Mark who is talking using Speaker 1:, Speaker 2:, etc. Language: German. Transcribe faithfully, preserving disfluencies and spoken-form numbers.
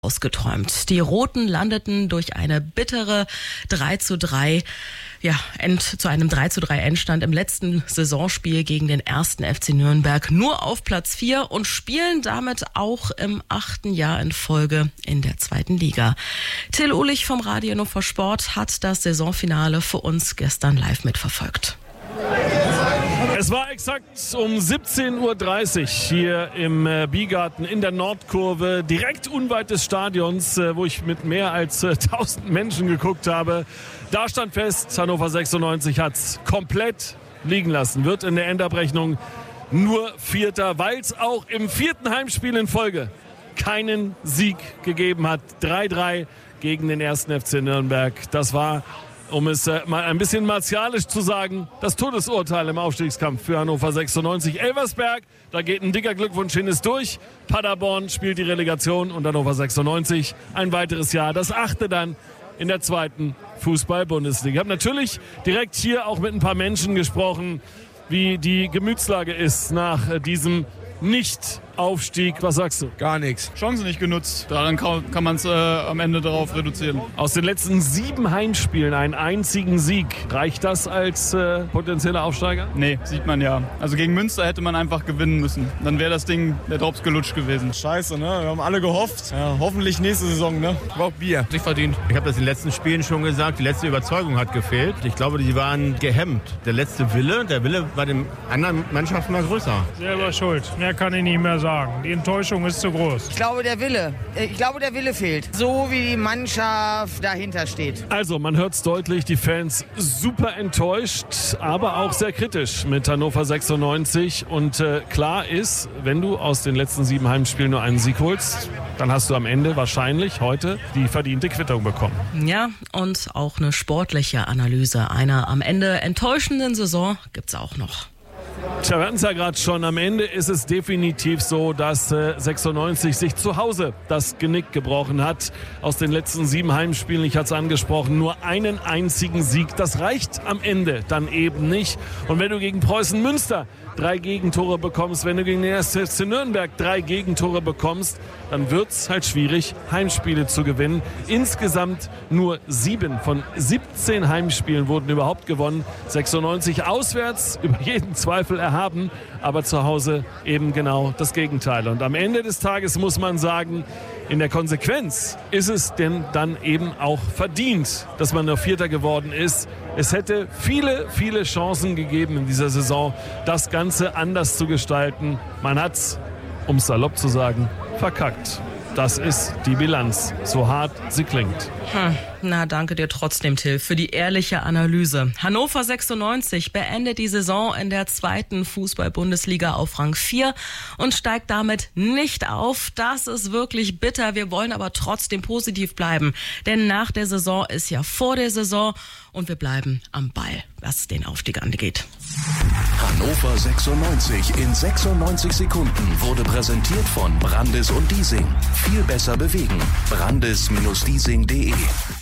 Speaker 1: ausgeträumt. Die Roten landeten durch eine bittere drei zu drei, ja, end, zu einem drei zu drei Endstand im letzten Saisonspiel gegen den ersten F C Nürnberg nur auf Platz vier und spielen damit auch im achten Jahr in Folge in der zweiten Liga. Till Uhlich vom Radio Hannover Sport hat das Saisonfinale für uns gestern live mitverfolgt.
Speaker 2: Es war exakt um siebzehn Uhr dreißig hier im äh, Biergarten in der Nordkurve, direkt unweit des Stadions, äh, wo ich mit mehr als äh, tausend Menschen geguckt habe. Da stand fest, Hannover sechsundneunzig hat es komplett liegen lassen, wird in der Endabrechnung nur Vierter, weil es auch im vierten Heimspiel in Folge keinen Sieg gegeben hat. drei drei gegen den ersten F C Nürnberg. Das war, um es äh, mal ein bisschen martialisch zu sagen, das Todesurteil im Aufstiegskampf für Hannover sechsundneunzig. Elversberg, da geht ein dicker Glückwunsch hin, ist durch. Paderborn spielt die Relegation und Hannover sechsundneunzig ein weiteres Jahr. Das achte dann in der zweiten Fußball-Bundesliga. Ich habe natürlich direkt hier auch mit ein paar Menschen gesprochen, wie die Gemütslage ist nach äh, diesem Nicht-Aufstieg. Was sagst du?
Speaker 3: Gar nichts.
Speaker 4: Chance nicht genutzt. Daran kann, kann man es äh, am Ende darauf reduzieren.
Speaker 2: Aus den letzten sieben Heimspielen einen einzigen Sieg. Reicht das als äh, potenzieller Aufsteiger?
Speaker 4: Nee, sieht man ja. Also gegen Münster hätte man einfach gewinnen müssen. Dann wäre das Ding der Drops gelutscht gewesen.
Speaker 3: Scheiße, ne? Wir haben alle gehofft. Ja, hoffentlich nächste Saison, ne? Ich brauch Bier.
Speaker 5: Nicht verdient. Ich habe das in den letzten Spielen schon gesagt. Die letzte Überzeugung hat gefehlt. Ich glaube, die waren gehemmt. Der letzte Wille, der Wille bei den anderen Mannschaften war größer.
Speaker 6: Selber schuld. Mehr kann ich nicht mehr sagen. Die Enttäuschung ist zu groß.
Speaker 7: Ich glaube, der Wille. Ich glaube, der Wille fehlt. So wie die Mannschaft dahinter steht.
Speaker 2: Also, man hört es deutlich, die Fans super enttäuscht, aber auch sehr kritisch mit Hannover sechsundneunzig. Und äh, klar ist, wenn du aus den letzten sieben Heimspielen nur einen Sieg holst, dann hast du am Ende wahrscheinlich heute die verdiente Quittung bekommen.
Speaker 1: Ja, und auch eine sportliche Analyse einer am Ende enttäuschenden Saison gibt's auch noch.
Speaker 2: Tja, wir hatten es ja gerade schon. Am Ende ist es definitiv so, dass äh, sechsundneunzig sich zu Hause das Genick gebrochen hat. Aus den letzten sieben Heimspielen, ich hatte es angesprochen, nur einen einzigen Sieg. Das reicht am Ende dann eben nicht. Und wenn du gegen Preußen Münster drei Gegentore bekommst, wenn du gegen den ersten F C Nürnberg drei Gegentore bekommst, dann wird es halt schwierig, Heimspiele zu gewinnen. Insgesamt nur sieben von siebzehn Heimspielen wurden überhaupt gewonnen. sechsundneunzig auswärts, über jeden Zweifel erhaben, aber zu Hause eben genau das Gegenteil. Und am Ende des Tages muss man sagen, in der Konsequenz ist es denn dann eben auch verdient, dass man nur Vierter geworden ist. Es hätte viele, viele Chancen gegeben in dieser Saison, das Ganze anders zu gestalten. Man hat's, um es salopp zu sagen, verkackt. Das ist die Bilanz, so hart sie klingt.
Speaker 1: Hm. Na, danke dir trotzdem, Till, für die ehrliche Analyse. Hannover sechsundneunzig beendet die Saison in der zweiten Fußball-Bundesliga auf Rang vier und steigt damit nicht auf. Das ist wirklich bitter. Wir wollen aber trotzdem positiv bleiben, denn nach der Saison ist ja vor der Saison und wir bleiben am Ball, was den Aufstieg angeht.
Speaker 8: Hannover sechsundneunzig in sechsundneunzig Sekunden wurde präsentiert von Brandis und Diesing. Viel besser bewegen. Brandis Diesing punkt de